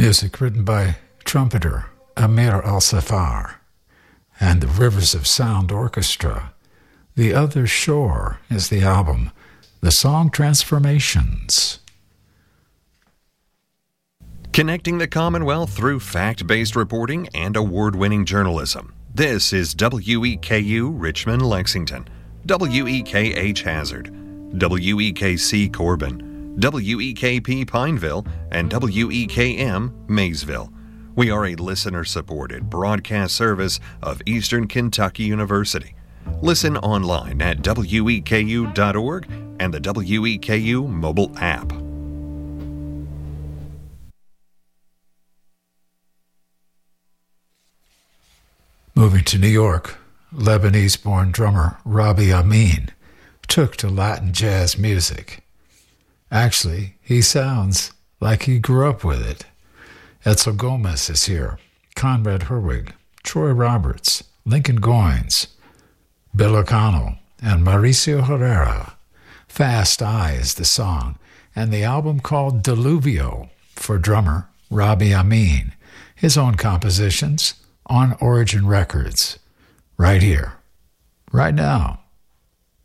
Music written by trumpeter Amir Al-Safar and the Rivers of Sound Orchestra. The Other Shore is the album. The song Transformations. Connecting the Commonwealth through fact-based reporting and award-winning journalism. This is WEKU Richmond, Lexington, WEKH Hazard, WEKC Corbin, WEKP Pineville, and WEKM Maysville. We are a listener-supported broadcast service of Eastern Kentucky University. Listen online at weku.org and the WEKU mobile app. Moving to New York, Lebanese-born drummer Robbie Amin took to Latin jazz music. Actually, he sounds like he grew up with it. Edsel Gomez is here, Conrad Herwig, Troy Roberts, Lincoln Goines, Bill O'Connell, and Mauricio Herrera. Fast Eye is the song, and the album called Diluvio for drummer Robbie Amin. His own compositions on Origin Records. Right here, right now.